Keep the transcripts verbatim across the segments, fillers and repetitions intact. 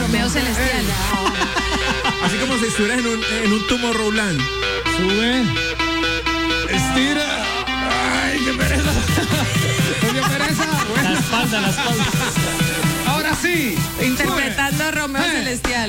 Romeo Celestial. Así como si estuvieras en un, en un Tomorrowland. Sube. Estira. Ay, qué pereza. Qué pereza. La espalda, la espalda. Ahora sí. Interpretando a Romeo Eh. Celestial.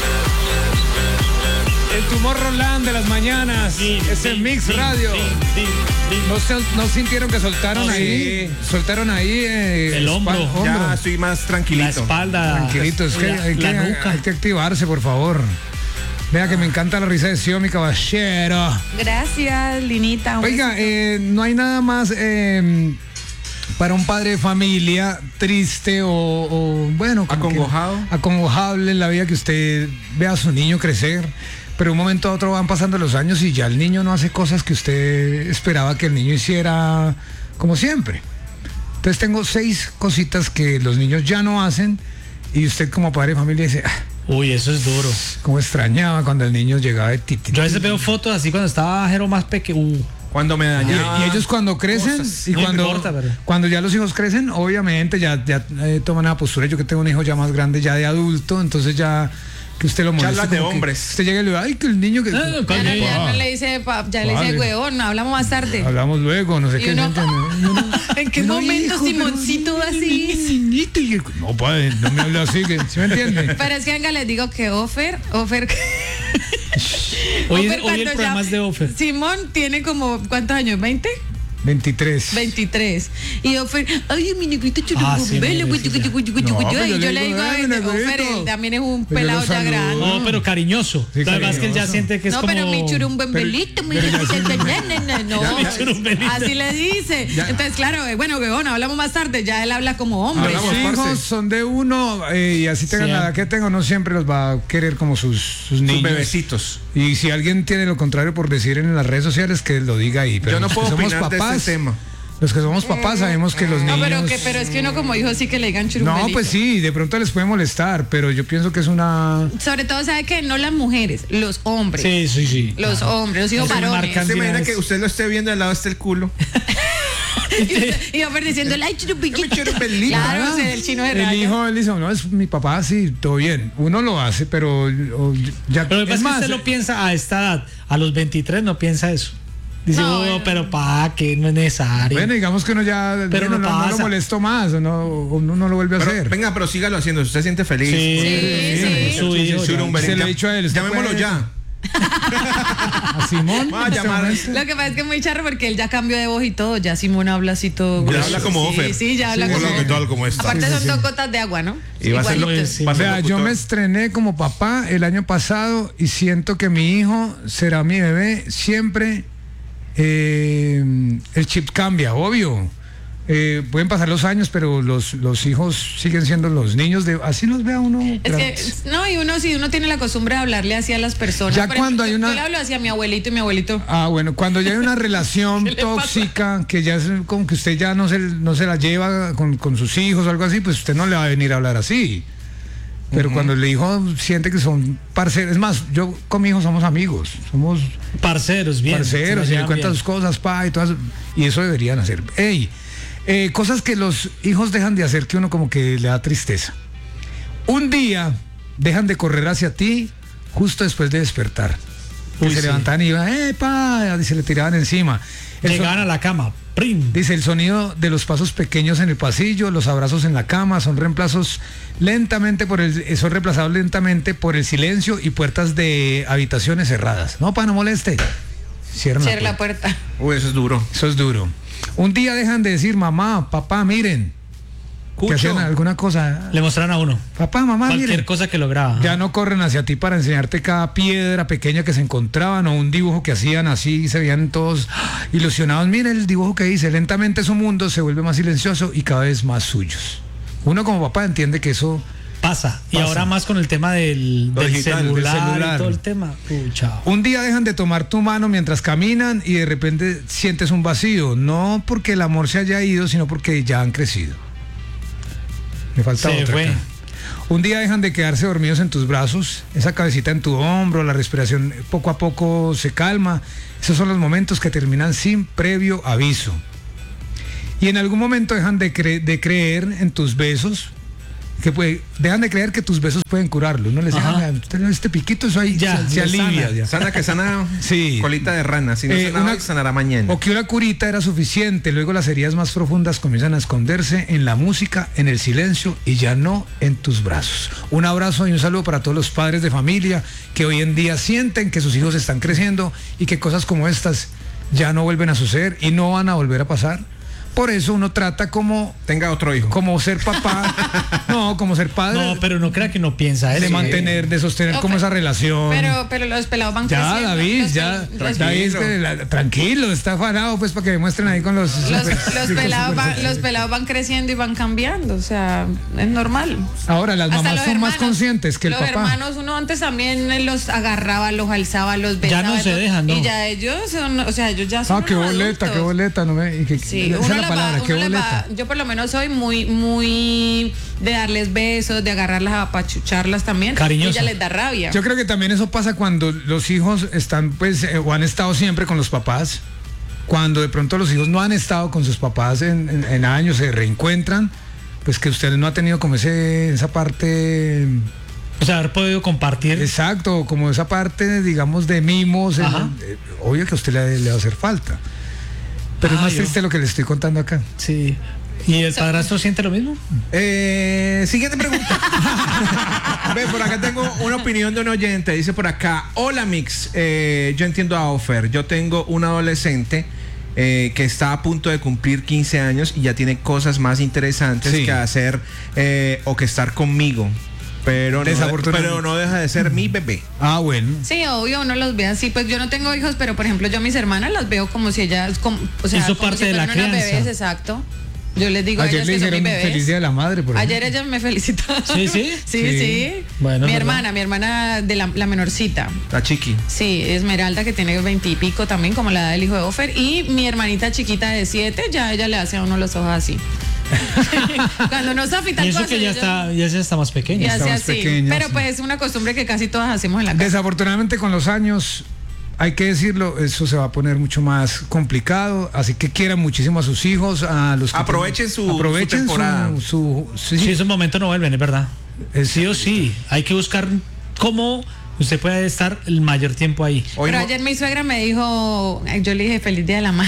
El Tomorrowland de las mañanas. Sí, Ese sí, Mix sí, Radio. sí, sí, sí. ¿No, se- no sintieron que soltaron No, ahí? Soltaron ahí. eh, El espa- hombro. Ya estoy más La tranquilito. espalda. Tranquilito, es que, la, hay, que la nuca. hay que activarse, por favor. Vea que me encanta la risa de Sio, mi caballero. Gracias, Linita. Un Oiga, besito. eh, no hay nada más eh, para un padre de familia triste o, o, bueno, como que Acongojado. acongojable en la vida que usted vea a su niño crecer, pero de un momento a otro van pasando los años y ya el niño no hace cosas que usted esperaba que el niño hiciera como siempre. Entonces tengo seis cositas que los niños ya no hacen y usted como padre de familia dice, ah, Uy, eso es duro. cómo extrañaba cuando el niño llegaba de titi. Yo a veces veo fotos así cuando estaba Jero más pequeño. Uh, Cuando me Y, dañaba. y ellos cuando crecen cosas. y No cuando, importa, pero- cuando ya los hijos crecen, obviamente ya, ya eh, toman una postura. Yo que tengo un hijo ya más grande, ya de adulto, entonces ya que usted lo molesta. Charlas de como que hombres. Usted llega y le dice, ay, que el niño que... Ah, Ya, con no, ella. ya no le dice, pa- ya le dice, Padre. huevón, hablamos más tarde. Hablamos luego, no sé Y qué. uno- ¿sí entiende? Y uno- ¿En qué y uno, momento hijo, pero Simoncito niño, así? niñito, y el- No, padre, no me hable así, que, ¿sí me entiende? Pero es que venga, les digo que Ofer, Ofer. Hoy, Ofer hoy el cuando programa ya- es de Offer. Simón tiene como, ¿cuántos años? ¿veinte? veintitrés. veintitrés. Y Ofer, ay, mi negrito Ah, churumbo, sí, vele, mi güey, negrito, güey, güey, güey, No, güey, pero y yo yo le le digo, digo a "Ay, él, mi Ofer, negrito". él también es un Pero yo pelado lo ya saludo. grande. No, pero cariñoso. Sí, Además que él ya cariñoso. siente que es No, como... pero mi churumbembelito, mi pero ya negrito, sí. no, no, no. Mi churumbelito. Así le dice. Ya. Entonces, claro, eh, bueno, huevón, hablamos más tarde, ya él habla como hombre. Los Hablamos, hijos parce. son de uno eh, y así tengan Sí, la ah. edad que tengan, no siempre los va a querer como sus, sus Sus niños. bebecitos. Y si alguien tiene lo contrario por decir en las redes sociales, que lo diga ahí. Pero Yo no los que puedo somos opinar de papás, este tema. los que somos papás sabemos que los No, niños... pero, que, pero es que uno como hijo sí que le digan churumbelito. No, pues sí, de pronto les puede molestar, pero yo pienso que es una... Sobre todo, ¿sabe qué? No las mujeres, los hombres. Sí, sí, sí. Los hombres, los hijos Eso varones. marcan- Se imagina Cantidades. que usted lo esté viendo al lado está el culo. Y Ofer diciendo, ay, churumbelito. Mi churumbelito. Claro, Ah, ese es el chino de el raya. hijo, él dice, no, es mi papá, sí, todo bien. Uno lo hace, pero o, ya... Pero lo que pasa es que más, usted lo piensa a esta edad. A los veintitrés no piensa eso. Dice, No, "Oh, bueno. pero pa, que no es necesario. bueno, digamos que uno ya Pero bueno, no no, no lo pasa. molestó más, o no, o uno no lo vuelve a Pero, hacer. venga, pero sígalo haciendo. Si usted se siente feliz. Sí, Sí, sí. Su hijo, ya. Churumbelito. Se lo he dicho a él, usted Llamémoslo puede- ya. A Simón. Va a en este llamar. momento. Lo que pasa es que es muy charro porque él ya cambió de voz y todo. Ya Simón habla así todo. Ya grueso. habla como Sí, Ofer. Sí, ya habla como Hola, ¿qué Ofer. tal? ¿Cómo está? Aparte Sí, sí, son sí. dos gotas de agua, ¿no? Y va a ser lo- Igualitos. Sí. va a ser Vea, yo locutor. me estrené como papá el año pasado y siento que mi hijo será mi bebé. Siempre eh, el chip cambia, obvio. Eh, pueden pasar los años, pero los, los hijos siguen siendo los niños de... Así los vea uno. Es que, grandes. no, y uno, si uno tiene la costumbre de hablarle así a las personas. Ya por cuando hay una- Yo le hablo así a mi abuelito y mi abuelito. Ah, bueno, cuando ya hay una relación ¿Qué le pasa? tóxica, que ya es como que usted ya no se, no se la lleva con, con sus hijos o algo así, pues usted no le va a venir a hablar así. Pero cuando el hijo siente que son parceros, es más, yo con mi hijo somos amigos, somos Parceros, bien. parceros, se y me me cuenta llevan sus cosas, pa, y todas, y eso deberían hacer. Ey, eh, cosas que los hijos dejan de hacer que uno como que le da tristeza. Un día dejan de correr hacia ti justo después de despertar. Que Uy, se sí. levantaban y iban, ¡eh, pa! Y se le tiraban encima. El bien. son- Llegaban a la cama. ¡Prim! Dice, el sonido de los pasos pequeños en el pasillo, los abrazos en la cama, son reemplazos lentamente por el, son reemplazados lentamente por el silencio y puertas de habitaciones cerradas. No, pa, no moleste. Cierran Cierra la la puerta. puerta. Uy, eso es duro. Eso es duro. Un día dejan de decir, mamá, papá, miren. Que Cucho. hacían alguna cosa. Le mostraron a uno. Papá, mamá, Cualquier miren. cosa que lograba. Ya no corren hacia ti para enseñarte cada piedra pequeña que se encontraban o un dibujo que hacían así y se veían todos ¡ah! Ilusionados. Mira el dibujo que hice. Lentamente su mundo se vuelve más silencioso y cada vez más suyos. Uno como papá entiende que eso... Pasa. Y Pasa. ahora más con el tema del, Lo del digital, del celular, celular. y todo el tema. Pucha. Un día dejan de tomar tu mano mientras caminan y de repente sientes un vacío. No porque el amor se haya ido, sino porque ya han crecido. Me falta Se otra fue. acá. Un día dejan de quedarse dormidos en tus brazos, esa cabecita en tu hombro, la respiración poco a poco se calma. Esos son los momentos que terminan sin previo aviso. Y en algún momento dejan de, cre- de creer en tus besos, que puede, dejan de creer que tus besos pueden curarlo. Uno les dice, Ajá. "Ah, usted no, este piquito, eso ahí Ya, se, se ya alivia. sana. ya". Sana que sana Sí. colita de rana. Si no Eh, sana una- hoy, sanará mañana. O que una curita era suficiente, luego las heridas más profundas comienzan a esconderse en la música, en el silencio y ya no en tus brazos. Un abrazo y un saludo para todos los padres de familia que hoy en día sienten que sus hijos están creciendo y que cosas como estas ya no vuelven a suceder y no van a volver a pasar. Por eso uno trata como, Tenga otro hijo. como ser papá, no, como ser padre, No, pero no crea que no piensa de eso. mantener, de sostener No, como pero- esa relación. Pero, pero los pelados van Ya, creciendo. David, Los ya. pel- los- David, es que la- tranquilo, está afanado, pues, para que demuestren ahí con los. Los, los pelados van, los pelados van creciendo y van cambiando, o sea, es normal. Ahora, las Hasta mamás los son más hermanos, conscientes que el los papá. hermanos, uno antes también los agarraba, los alzaba, los besaba. Ya no se todo, dejan, ¿no? Y ya ellos son, o sea, ellos ya son Ah, qué unos boleta, qué adultos. boleta, no me. y que- Sí, esa uno es la les va- palabra, qué uno les va- boleta. yo por lo menos soy muy, muy de darles besos, de agarrarlas, apachucharlas también. Cariñosa. Y ya les da rabia. Yo creo que también eso pasa cuando los hijos están, pues, eh, o han estado siempre con los papás. Cuando de pronto los hijos no han estado con sus papás en, en- en años, se reencuentran, pues que usted no ha tenido como ese, esa parte. O sea, haber podido compartir. Exacto, como esa parte, digamos, de mimos. el- Ajá. eh, obvio que a usted le, le va a hacer falta. Pero es Ah, más yo- triste lo que le estoy contando acá. Sí. ¿Y el padrastro siente lo mismo? Eh, siguiente pregunta. Ve, por acá tengo una opinión de un oyente. Dice por acá: hola Mix, eh, yo entiendo a Ofer. Yo tengo un adolescente eh, que está a punto de cumplir quince años y ya tiene cosas más interesantes Sí. que hacer eh, o que estar conmigo. Pero no, Desafortunadamente. pero no deja de ser mi bebé. Ah, bueno. Sí, obvio, uno los ve así. Pues yo no tengo hijos, pero por ejemplo, yo a mis hermanas las veo como si ellas, como, o sea, Hizo como parte si de la fueran unas crianza. bebés, exacto. Yo les digo a Ayer ellas le que son mis hicieron bebés. feliz día de la madre, por Ayer ejemplo. ellas me felicitaron. ¿Sí, sí? sí, Sí. sí. Bueno, mi es hermana, verdad. mi hermana de la, la menorcita. La chiqui. Sí, Esmeralda, que tiene veintipico también, como la edad del hijo de Ofer. Y mi hermanita chiquita de siete, ya ella le hace a uno los ojos así. Cuando uno zafita Y eso cosas, que ya ella- está, ya se está más y pequeña. hace estamos así. pequeñas, Pero sí. pues es una costumbre que casi todas hacemos en la casa. Desafortunadamente con los años, hay que decirlo, eso se va a poner mucho más complicado, así que quieran muchísimo a sus hijos, a los que Aprovechen tienen- su- aprovechen su temporada. su, su- sí, Sí, esos momentos no vuelven, es verdad. es- Sí o sí. Hay que buscar cómo usted puede estar el mayor tiempo ahí. Hoy Pero no- ayer mi suegra me dijo, yo le dije feliz día de la madre.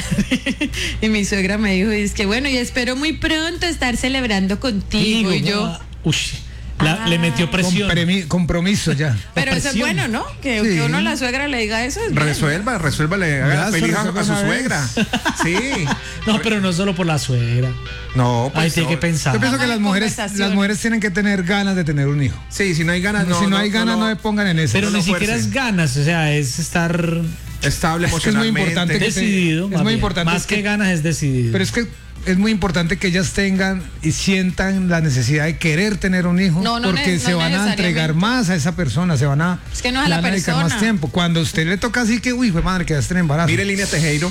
Y mi suegra me dijo, es que bueno, y espero muy pronto estar celebrando contigo. Y yo, ah, ush, la- le metió presión. compremi- compromiso ya. pero eso es presión. bueno, ¿no? Que, Sí. que uno a la suegra le diga eso. Es bien. Resuelva, resuelva, le haga Ya, feliz se a, resuelve a su una vez. suegra. Sí. No, pero no solo por la suegra. No, pues Ahí tiene no. que pensar. Yo pienso que Vamos las en mujeres, conversación. las mujeres tienen que tener ganas de tener un hijo. Sí, si no hay ganas, no. si no, hay ganas, no, no, me pongan en eso. Pero no ni lo siquiera fuercen. es ganas, o sea, es estar Estable Es que es muy emocionalmente. importante que- decidido. es más muy bien. importante Más es que, que- ganas es decidido. Pero es que es muy importante que ellas tengan y sientan la necesidad de querer tener un hijo, No, no porque ne- se no van a entregar necesariamente. más a esa persona, se van a, Es que no es a le la van a dedicar persona. más tiempo. Cuando a usted le toca así que, uy, fue madre, quedaste en embarazo. Mire, Línea Tejero,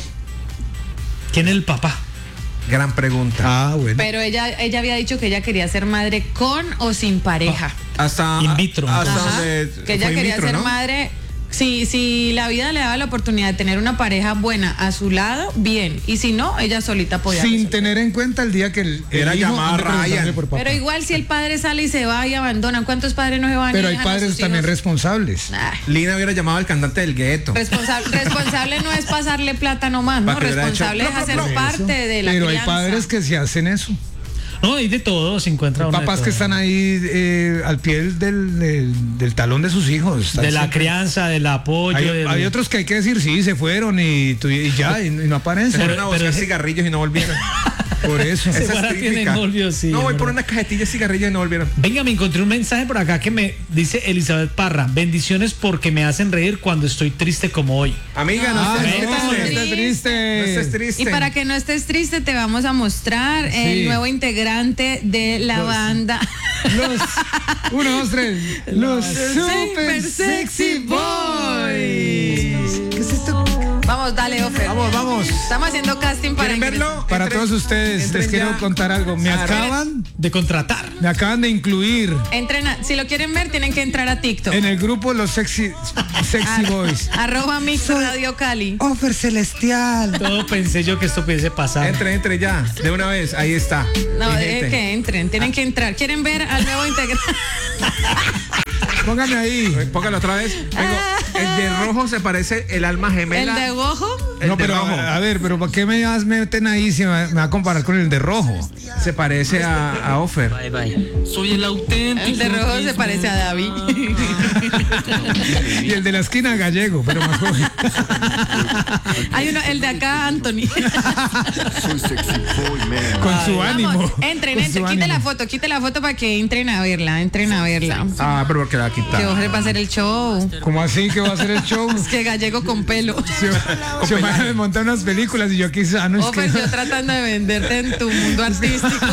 ¿Quién es el papá? gran pregunta. Ah, bueno. Pero ella, ella había dicho que ella quería ser madre con o sin pareja. Hasta. In vitro. Hasta Ajá. donde. Que ella fue in quería vitro, ser ¿no? madre. Si, si la vida le daba la oportunidad de tener una pareja buena a su lado, bien. Y si no, ella solita podía. Sin resolver. tener en cuenta el día que el, el Era hijo llamar ande a Ryan. preguntándole por papá. Pero igual si el padre sale y se va y abandonan, ¿cuántos padres no se van? y Pero hay dejan a padres sus también hijos? responsables. Nah. Lina hubiera llamado al cantante del gueto. Responsable, responsable no es pasarle plata nomás, ¿no? Pa' que hubiera Responsable hecho- es hacer Por eso. parte de la Pero hay crianza. padres que se hacen eso. No, hay de todo, se encuentra uno de Papás que todo. están ahí eh, al pie del, del, del talón de sus hijos. Están De la siempre- crianza, del apoyo. Hay, del- hay otros que hay que decir, sí, se fueron y, tu- y ya, y, y no Se aparecen. fueron a buscar pero- cigarrillos y no volvieron. Por eso. Se Esa fuera, es tiene típica. novio, sí, no, voy es por verdad. una cajetilla de cigarrillos y no volvieron. Venga, me encontré un mensaje por acá que me dice Elizabeth Parra. Bendiciones porque me hacen reír cuando estoy triste como hoy. Amiga, no Ah, estés no, triste. está triste. No estés triste. Y para que no estés triste, te vamos a mostrar Sí. el nuevo integrante de la Los- banda. Los, uno, dos, tres. Los Super Super Sexy Sexy Boys. Boys. ¿Qué es esto? Vamos Vamos, dale, Ofer. Vamos, vamos. Estamos haciendo casting para ¿Quieren ingresar. verlo? Para Entren- todos ustedes, entren les quiero ya. contar algo. Me Ah, acaban, De contratar. me acaban de incluir Entren a- si lo quieren ver, tienen que entrar a TikTok. en el grupo Los Sexy, sexy Ar- Boys. Arroba Mix Radio Cali. Offer Celestial. Todo pensé yo que esto pudiese pasar. Entre, entre ya, de una vez, ahí está. No, Mi deje gente. que entren, tienen que entrar. ¿Quieren ver al nuevo integrante? Pónganme ahí. Eh, Póngalo otra vez. Vengo, el de rojo se parece el alma El gemela. de ojo. El No, de pero rojo. a ver, pero ¿para qué me vas- meten ahí si me, me va a comparar con el de rojo? Se parece a, a Offer. Bye bye. Soy el auténtico. El de rojo se parece a David. Y el de la esquina gallego, pero más joven. Hay uno, el de acá, Anthony. Con su ánimo. Vamos, entren, Con entren. su Quite la ánimo. foto, quite la foto para que entren a verla, entren a verla. Ah, pero porque la va a Que quitar. Ofer va a hacer el show. ¿Cómo así que va a hacer el show? Es que gallego con pelo. Se, se van a montar unas películas y yo aquí sano es que Ofer, yo tratando de venderte en tu mundo artístico.